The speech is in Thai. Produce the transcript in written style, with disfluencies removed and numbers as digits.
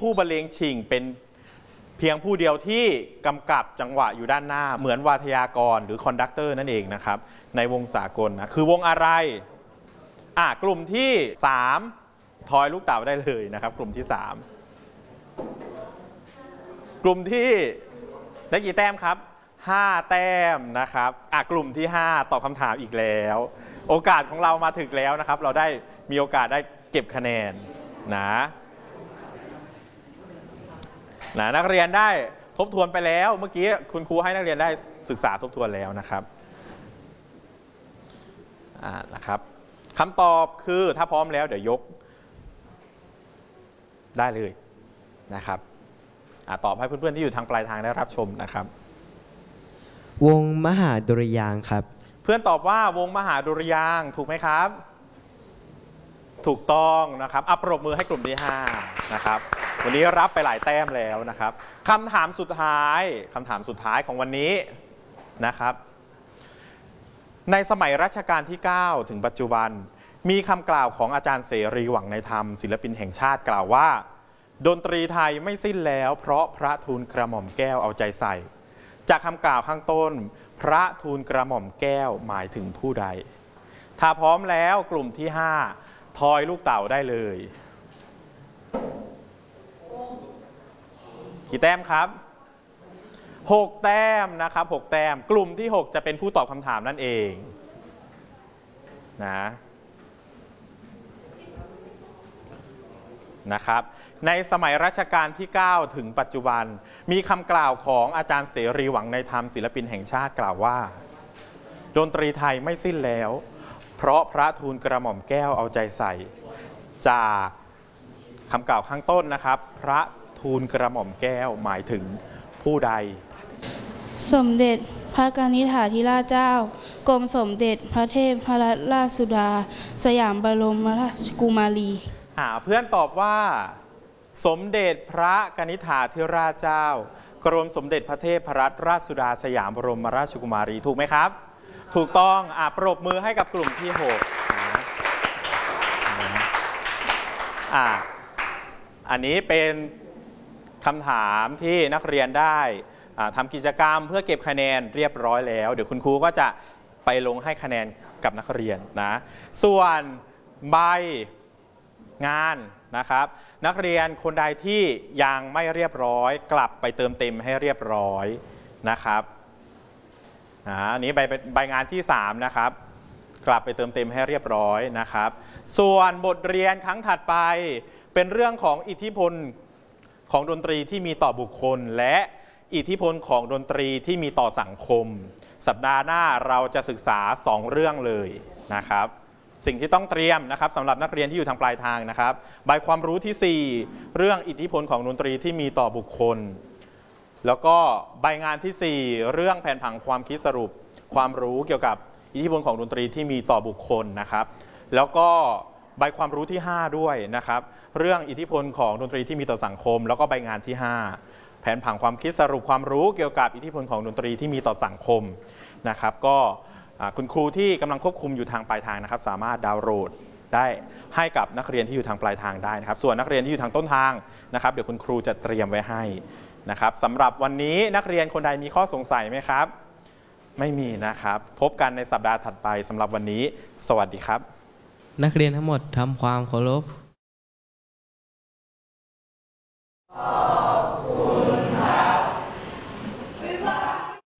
ผู้บรรเลงชิ่งเป็นเพียงผู้เดียวที่กำกับจังหวะอยู่ด้านหน้าเหมือนวาทยากรหรือคอนดักเตอร์นั่นเองนะครับในวงสากลนะคือวงอะไรกลุ่มที่3ทอยลูกเต๋าได้เลยนะครับกลุ่มที่3กลุ่มที่ได้กี่แต้มครับ5แต้มนะครับกลุ่มที่5ตอบคำถามอีกแล้วโอกาสของเรามาถึงแล้วนะครับเราได้มีโอกาสได้เก็บคะแนนนักเรียนได้ทบทวนไปแล้วเมื่อกี้คุณครูให้นักเรียนได้ศึกษาทบทวนแล้วนะครับคำตอบคือถ้าพร้อมแล้วเดี๋ยวยกได้เลยนะครับตอบให้เพื่อนๆที่อยู่ทางปลายทางได้รับชมนะครับวงมหาดุริยางค์ครับเพื่อนตอบว่าวงมหาดุริยางค์ถูกไหมครับถูกต้องนะครับปรบมือให้กลุ่มที่5นะครับวันนี้รับไปหลายแต้มแล้วนะครับคำถามสุดท้ายของวันนี้นะครับในสมัยรัชกาลที่9ถึงปัจจุบันมีคำกล่าวของอาจารย์เสรีหวังในธรรมศิลปินแห่งชาติกล่าวว่าดนตรีไทยไม่สิ้นแล้วเพราะพระทูลกระหม่อมแก้วเอาใจใส่จากคำกล่าวข้างต้นพระทูลกระหม่อมแก้วหมายถึงผู้ใดถ้าพร้อมแล้วกลุ่มที่5ทอยลูกเต๋าได้เลยกี่แต้มครับ6แต้มนะครับ6แต้มกลุ่มที่6จะเป็นผู้ตอบคำถามนั่นเองนะครับในสมัยรัชกาลที่9ถึงปัจจุบันมีคำกล่าวของอาจารย์เสรีหวังในธรรมศิลปินแห่งชาติกล่าวว่าดนตรีไทยไม่สิ้นแล้วเพราะพระทูลกระหม่อมแก้วเอาใจใส่จากคำกล่าวข้างต้นนะครับพระทูลกระหม่อมแก้วหมายถึงผู้ใดสมเด็จพระกนิษฐาธิราชเจ้ากรมสมเด็จพระเทพรัตนราชสุดาสยามบรมราชกุมารีเพื่อนตอบว่าสมเด็จพระกนิษฐาธิราชเจ้ากรมสมเด็จพระเทพรัตนราชสุดาสยามบรมราชกุมารีถูกไหมครับถูกต้องปรบมือให้กับกลุ่มที่6อันนี้เป็นคำถามที่นักเรียนได้ทำกิจกรรมเพื่อเก็บคะแนนเรียบร้อยแล้วเดี๋ยวคุณครูก็จะไปลงให้คะแนนกับนักเรียนส่วนใบงานนะครับนักเรียนคนใดที่ยังไม่เรียบร้อยกลับไปเติมเต็มให้เรียบร้อยนะครับอันนี้ใบงานที่3นะครับกลับไปเติมเต็มให้เรียบร้อยนะครับส่วนบทเรียนครั้งถัดไปเป็นเรื่องของอิทธิพลของดนตรีที่มีต่อบุคคลและอิทธิพลของดนตรีที่มีต่อสังคมสัปดาห์หน้าเราจะศึกษา2เรื่องเลยนะครับสิ่งที่ต้องเตรียมนะครับสำหรับนักเรียนที่อยู่ทางปลายทางนะครับใบความรู้ที่4เรื่องอิทธิพลของดนตรีที่มีต่อบุคคลแล้วก็ใบงานที่4เรื่องแผนผังความคิดสรุปความรู้เกี่ยวกับอิทธิพลของดนตรีที่มีต่อบุคคลนะครับแล้วก็ใบความรู้ที่5ด้วยนะครับเรื่องอิทธิพลของดนตรีที่มีต่อสังคมแล้วก็ใบงานที่5แผนผังความคิดสรุปความรู้เกี่ยวกับอิทธิพลของดนตรีที่มีต่อสังคมนะครับก็คุณครูที่กำลังควบคุมอยู่ทางปลายทางนะครับสามารถดาวน์โหลดได้ให้กับนักเรียนที่อยู่ทางปลายทางได้นะครับส่วนนักเรียนที่อยู่ทางต้นทางนะครับเดี๋ยวคุณครูจะเตรียมไว้ให้นะครับสำหรับวันนี้นักเรียนคนใดมีข้อสงสัยไหมครับไม่มีนะครับพบกันในสัปดาห์ถัดไปสำหรับวันนี้สวัสดีครับนักเรียนทั้งหมดทำความเคารพ